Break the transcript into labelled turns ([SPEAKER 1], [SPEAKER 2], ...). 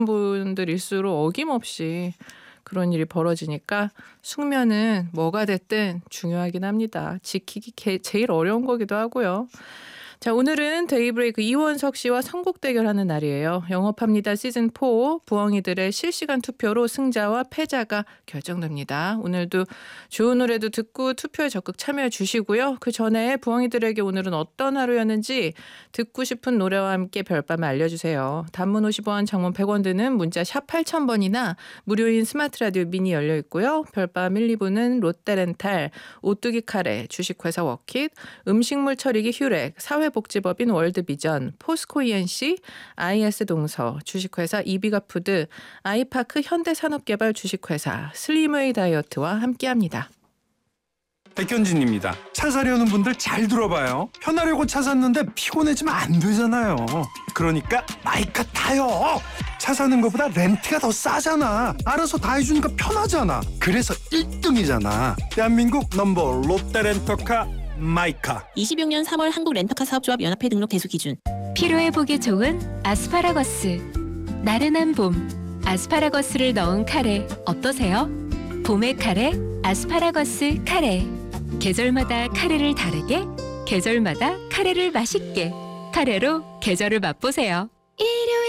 [SPEAKER 1] 분들일수록 어김없이 그런 일이 벌어지니까 숙면은 뭐가 됐든 중요하긴 합니다. 지키기 제일 어려운 거기도 하고요. 자, 오늘은 데이브레이크 이원석 씨와 선곡 대결하는 날이에요. 영업합니다 시즌4 부엉이들의 실시간 투표로 승자와 패자가 결정됩니다. 오늘도 좋은 노래도 듣고 투표에 적극 참여해 주시고요. 그 전에 부엉이들에게 오늘은 어떤 하루였는지 듣고 싶은 노래와 함께 별밤을 알려주세요. 단문 50원, 장문 100원 드는 문자 샵 8000번이나 무료인 스마트 라디오 미니 열려 있고요. 별밤 1, 2부는 롯데렌탈, 오뚜기 카레, 주식회사 워킷, 음식물 처리기 휴렉, 사회복지법인 월드비전, 포스코 ENC, IS 동서, 주식회사 이비가푸드, 아이파크 현대산업개발 주식회사, 슬림웨이 다이어트와 함께합니다.
[SPEAKER 2] 백현진입니다. 차 사려는 분들 잘 들어봐요. 편하려고 차 샀는데 피곤해지면 안 되잖아요. 그러니까 마이카 타요. 차 사는 것보다 렌트가 더 싸잖아. 알아서 다 해주니까 편하잖아. 그래서 1등이잖아. 대한민국 넘버 롯데렌터카 마이카.
[SPEAKER 3] 26년 3월 한국 렌터카 사업조합 연합회 등록 대수 기준.
[SPEAKER 4] 피로회복에 좋은 아스파라거스. 나른한 봄, 아스파라거스를 넣은 카레 어떠세요? 봄의 카레, 아스파라거스 카레. 계절마다 카레를 다르게, 계절마다 카레를 맛있게. 카레로 계절을 맛보세요. 일요일